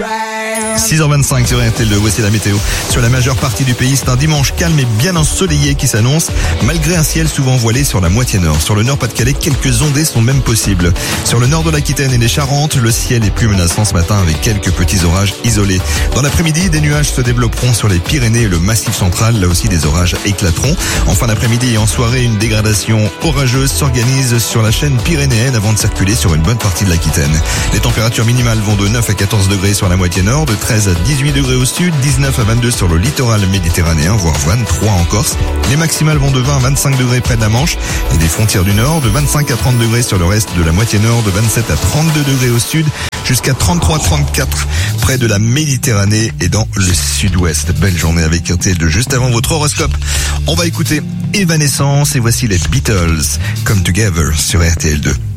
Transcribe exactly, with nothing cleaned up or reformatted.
six heures vingt-cinq sur R T L deux, voici la météo. Sur la majeure partie du pays, c'est un dimanche calme et bien ensoleillé qui s'annonce, malgré un ciel souvent voilé sur la moitié nord. Sur le nord Pas-de-Calais, quelques ondées sont même possibles. Sur le nord de l'Aquitaine et des Charentes, le ciel est plus menaçant ce matin avec quelques petits orages isolés. Dans l'après-midi, des nuages se développeront sur les Pyrénées et le Massif central. Là aussi, des orages éclateront. En fin d'après-midi et en soirée, une dégradation orageuse s'organise sur la chaîne pyrénéenne avant de circuler sur une bonne partie de l'Aquitaine. Les températures minimales vont de neuf à quatorze degrés sur la moitié nord, de treize à dix-huit degrés au sud, dix-neuf à vingt-deux sur le littoral méditerranéen, voire vingt-trois en Corse. Les maximales vont de vingt à vingt-cinq degrés près de la Manche et des frontières du nord, de vingt-cinq à trente degrés sur le reste de la moitié nord, de vingt-sept à trente-deux degrés au sud, jusqu'à trente-trois à trente-quatre près de la Méditerranée et dans le sud-ouest. Belle journée avec R T L deux. Juste avant votre horoscope, on va écouter Evanescence et voici les Beatles, Come Together sur R T L deux.